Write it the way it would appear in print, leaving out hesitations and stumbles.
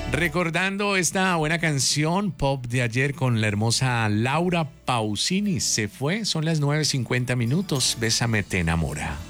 Recordando esta buena canción pop de ayer con la hermosa Laura Pausini. Se fue, son las 9:50. Bésame, te enamora.